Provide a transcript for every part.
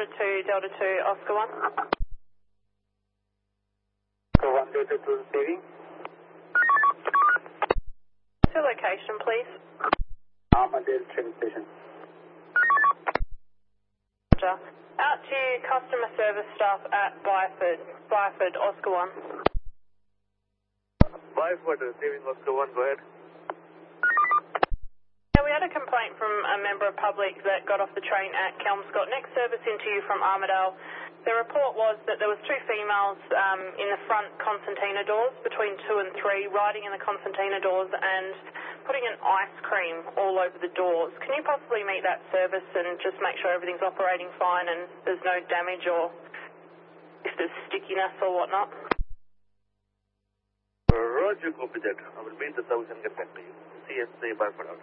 Delta 2, Oscar 1. So 1 Delta 2 receiving. What's your location, please? Armadale train station. Roger. Out to customer service staff at Byford, Oscar 1. Byford receiving, Oscar 1, go ahead. Yeah, we had a complaint from a member of public that got off the train at Kelmscott. Next service into you from Armadale. The report was that there was two females in the front concertina doors between 2 and 3, riding in the concertina doors and putting an ice cream all over the doors. Can you possibly meet that service and just make sure everything's operating fine and there's no damage or if there's stickiness or whatnot? Roger, copy that. I will meet the service and get back to you. CSA Byford out.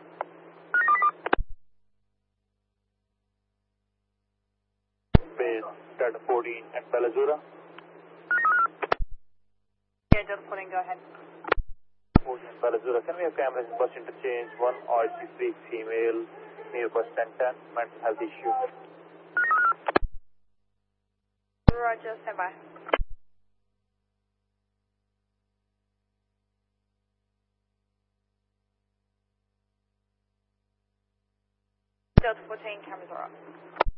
Base Delta 14 at Palazura. Yeah, Delta 14, go ahead. 14 Palazura. Can we have cameras in bus interchange? One RC3 female near bus 1010, mental health issue. Roger, stand by. Delta 14, cameras are up.